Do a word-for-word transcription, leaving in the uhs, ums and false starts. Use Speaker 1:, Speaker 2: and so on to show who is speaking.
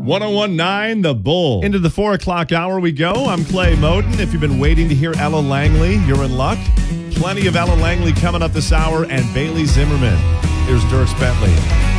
Speaker 1: ten nineteen The Bull. Into the four o'clock hour we go. I'm Clay Moden. If you've been waiting to hear Ella Langley, you're in luck. Plenty of Ella Langley coming up this hour, and Bailey Zimmerman. Here's Dierks Bentley.